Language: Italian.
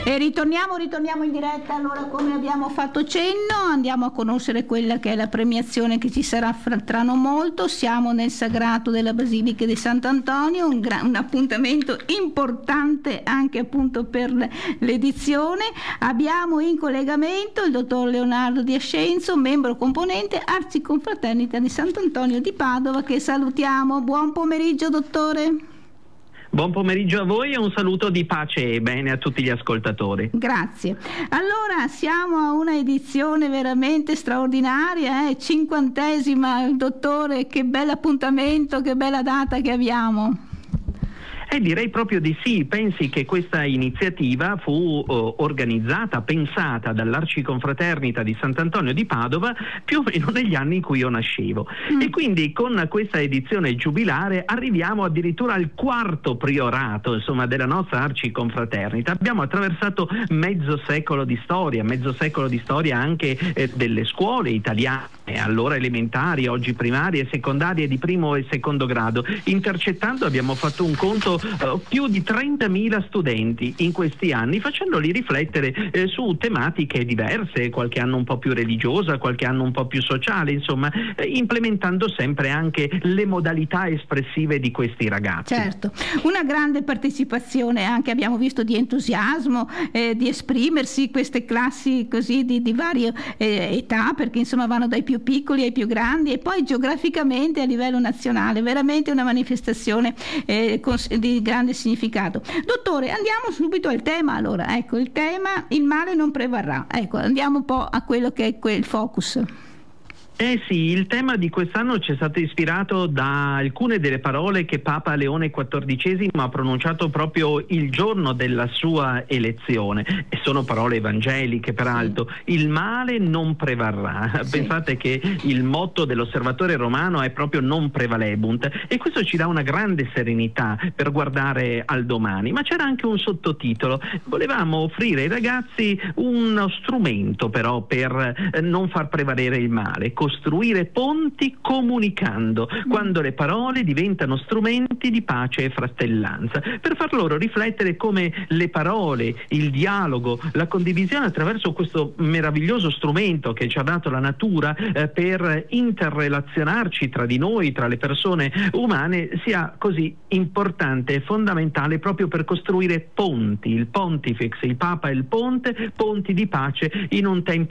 E ritorniamo in diretta. Allora, come abbiamo fatto cenno, andiamo a conoscere quella che è la premiazione che ci sarà tra non molto. Siamo nel Sagrato della Basilica di Sant'Antonio, un appuntamento importante anche appunto per l'edizione. Abbiamo in collegamento il dottor Leonardo Di Ascenzo, membro componente Arciconfraternita di Sant'Antonio di Padova, che salutiamo. Buon pomeriggio, dottore. Buon pomeriggio a voi e un saluto di pace e bene a tutti gli ascoltatori. Grazie. Allora, siamo a una edizione veramente straordinaria, 50ª, dottore, che bell'appuntamento, che bella data che abbiamo. Direi proprio di sì. Pensi che questa iniziativa fu organizzata, pensata dall'Arciconfraternita di Sant'Antonio di Padova più o meno negli anni in cui io nascevo. E quindi con questa edizione giubilare arriviamo addirittura al 4° priorato, insomma, della nostra Arciconfraternita. Abbiamo attraversato mezzo secolo di storia anche delle scuole italiane, allora elementari, oggi primarie, secondarie di primo e secondo grado. Intercettando abbiamo fatto un conto più di 30.000 studenti in questi anni, facendoli riflettere su tematiche diverse, qualche anno un po' più religiosa, qualche anno un po' più sociale, insomma, implementando sempre anche le modalità espressive di questi ragazzi. Certo, una grande partecipazione anche, abbiamo visto, di entusiasmo, di esprimersi queste classi così di varie età, perché insomma vanno dai più piccoli ai più grandi, e poi geograficamente a livello nazionale, veramente una manifestazione di grande significato. Dottore, andiamo subito al tema. Allora, ecco, il tema: il male non prevarrà. Ecco, andiamo un po' a quello che è il focus. Sì, il tema di quest'anno ci è stato ispirato da alcune delle parole che Papa Leone XIV ha pronunciato proprio il giorno della sua elezione, e sono parole evangeliche peraltro. Sì. Il male non prevarrà. Sì. Pensate che il motto dell'Osservatore Romano è proprio non prevalebunt, e questo ci dà una grande serenità per guardare al domani. Ma c'era anche un sottotitolo: volevamo offrire ai ragazzi uno strumento però per non far prevalere il male, costruire ponti comunicando, quando le parole diventano strumenti di pace e fratellanza, per far loro riflettere come le parole, il dialogo, la condivisione attraverso questo meraviglioso strumento che ci ha dato la natura per interrelazionarci tra di noi, tra le persone umane, sia così importante e fondamentale proprio per costruire ponti. Il Pontifex, il Papa è il ponte, ponti di pace in un tempo